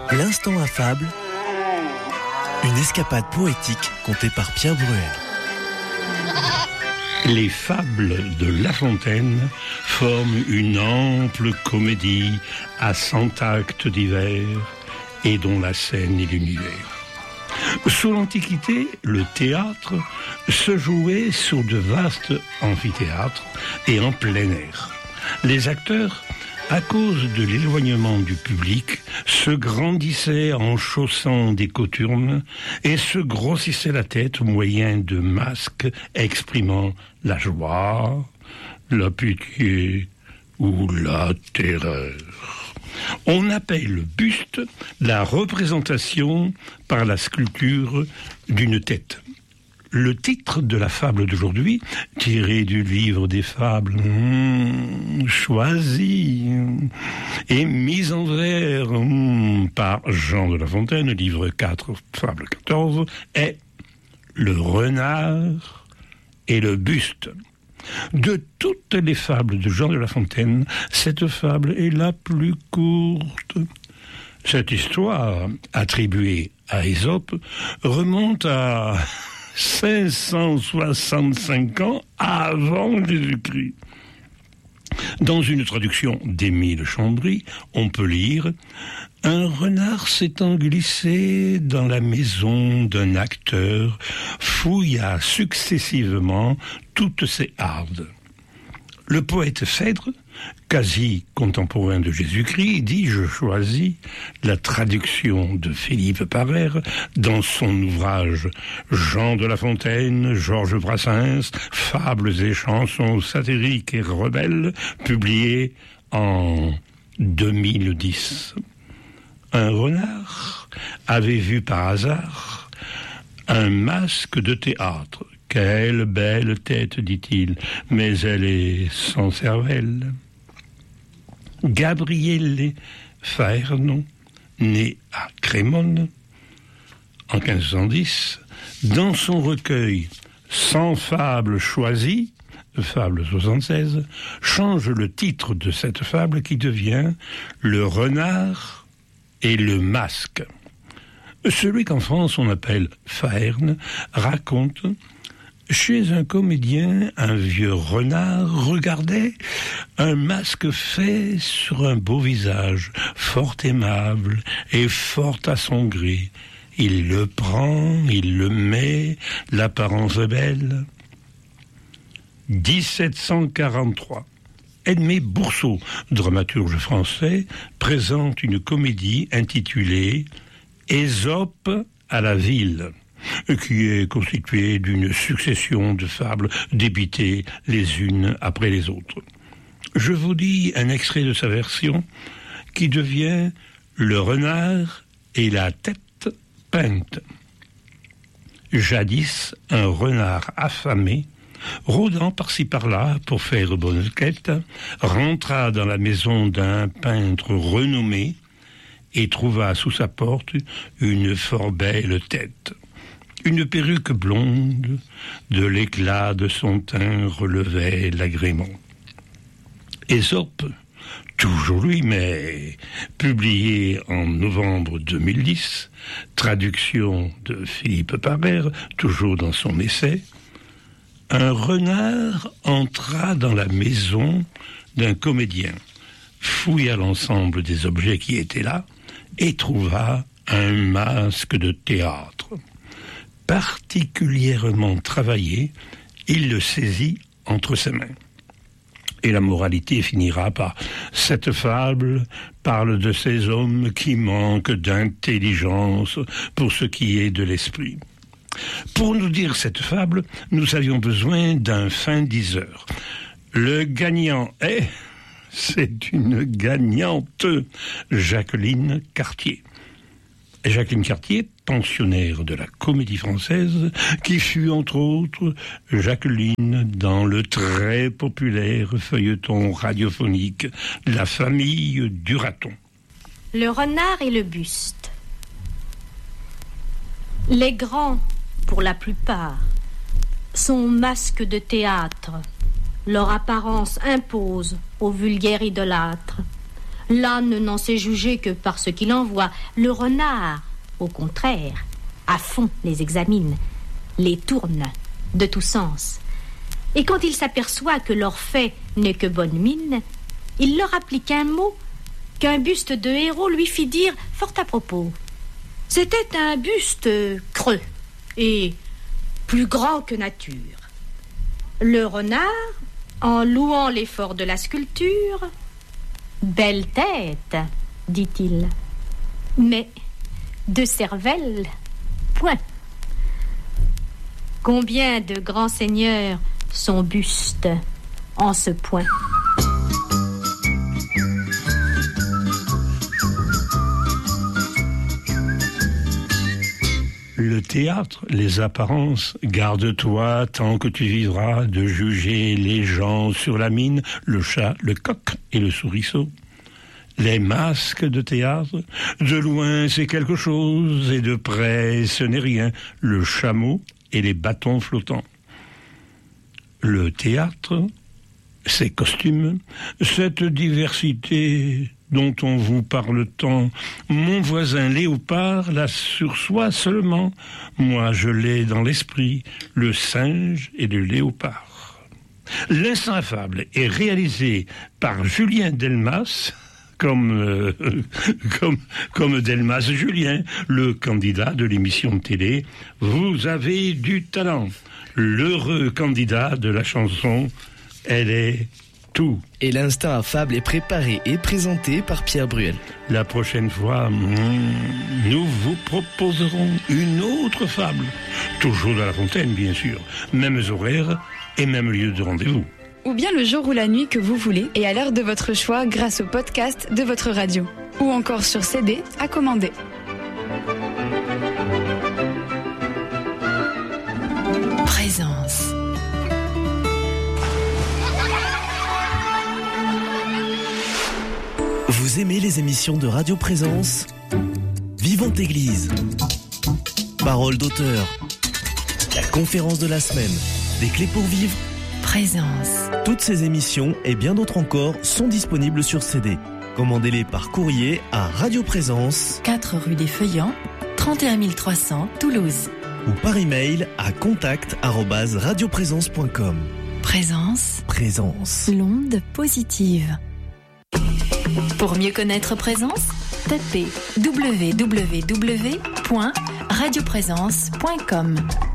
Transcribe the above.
L'instant affable, une escapade poétique contée par Pierre Bruel. Les fables de La Fontaine forment une ample comédie à 100 actes divers et dont la scène est l'univers. Sous l'Antiquité, le théâtre se jouait sur de vastes amphithéâtres et en plein air. Les acteurs, à cause de l'éloignement du public, se grandissaient en chaussant des cothurnes et se grossissaient la tête au moyen de masques exprimant la joie, la pitié ou la terreur. On appelle buste la représentation par la sculpture d'une tête. Le titre de la fable d'aujourd'hui, tiré du livre des fables choisi et mis en vers par Jean de La Fontaine, livre 4, fable 14, est Le renard et le buste. De toutes les fables de Jean de La Fontaine, cette fable est la plus courte. Cette histoire, attribuée à Ésope, remonte à 565 ans avant Jésus-Christ. Dans une traduction d'Émile Chambry, on peut lire « Un renard s'étant glissé dans la maison d'un acteur, fouilla successivement toutes ses hardes. » Le poète Phèdre, quasi contemporain de Jésus-Christ, dit « Je choisis » la traduction de Philippe Parère dans son ouvrage Jean de La Fontaine, Georges Brassens, Fables et chansons satiriques et rebelles, publié en 2010. Un renard avait vu par hasard un masque de théâtre. Quelle belle tête, dit-il, mais elle est sans cervelle. Gabriele Faernon, né à Crémone en 1510, dans son recueil 100 fables choisies, fable 76, change le titre de cette fable qui devient Le renard et le masque. Celui qu'en France on appelle Faerne raconte: chez un comédien, un vieux renard regardait un masque fait sur un beau visage, fort aimable et fort à son gré. Il le prend, il le met, l'apparence est belle. 1743. Edmé Boursault, dramaturge français, présente une comédie intitulée Ésope à la ville, qui est constituée d'une succession de fables débitées les unes après les autres. Je vous dis un extrait de sa version qui devient Le renard et la tête peinte. Jadis, un renard affamé, rôdant par-ci par-là pour faire bonne quête, rentra dans la maison d'un peintre renommé et trouva sous sa porte une fort belle tête. Une perruque blonde, de l'éclat de son teint relevait l'agrément. Ésope, toujours lui, mais publié en novembre 2010, traduction de Philippe Parère, toujours dans son essai. Un renard entra dans la maison d'un comédien, fouilla l'ensemble des objets qui étaient là et trouva un masque de théâtre. Particulièrement travaillé, il le saisit entre ses mains. Et la moralité finira par « Cette fable parle de ces hommes qui manquent d'intelligence pour ce qui est de l'esprit. » Pour nous dire cette fable, nous avions besoin d'un fin diseur. Le gagnant est, c'est une gagnante, Jacqueline Cartier. Jacqueline Cartier, pensionnaire de la Comédie Française, qui fut entre autres Jacqueline dans le très populaire feuilleton radiophonique La famille du raton. Le renard et le buste. Les grands, pour la plupart, sont masques de théâtre. Leur apparence impose aux vulgaires idolâtres. L'âne n'en sait juger que par ce qu'il en voit. Le renard, au contraire, à fond les examine, les tourne de tous sens. Et quand il s'aperçoit que leur fait n'est que bonne mine, il leur applique un mot qu'un buste de héros lui fit dire fort à propos. C'était un buste creux et plus grand que nature. Le renard, en louant l'effort de la sculpture, « Belle tête », dit-il, « mais de cervelle, point. » Combien de grands seigneurs sont bustes en ce point? Le théâtre, les apparences, garde-toi tant que tu vivras de juger les gens sur la mine, le chat, le coq et le souriceau. Les masques de théâtre, de loin c'est quelque chose et de près ce n'est rien, le chameau et les bâtons flottants. Le théâtre, ces costumes, cette diversité dont on vous parle tant, mon voisin léopard l'a sur soi seulement, moi je l'ai dans l'esprit, le singe et le léopard. L'instant affable est réalisé par Julien Delmas, comme Delmas Julien, le candidat de l'émission de télé. Vous avez du talent. L'heureux candidat de la chanson, elle est tout. Et l'instant affable est préparé et présenté par Pierre Bruel. La prochaine fois, nous vous proposerons une autre fable. Toujours dans La Fontaine, bien sûr. Mêmes horaires et même lieu de rendez-vous. Ou bien le jour ou la nuit que vous voulez et à l'heure de votre choix grâce au podcast de votre radio. Ou encore sur CD à commander. Présence. Vous aimez les émissions de Radio Présence ? Vivante Église, Parole d'auteur, la conférence de la semaine, des clés pour vivre. Présence. Toutes ces émissions et bien d'autres encore sont disponibles sur CD. Commandez-les par courrier à Radio Présence, 4 rue des Feuillants, 31 300 Toulouse. ou par email à contact@radioprésence.com. Présence. Présence. L'onde positive. Pour mieux connaître Présence, tapez www.radioprésence.com.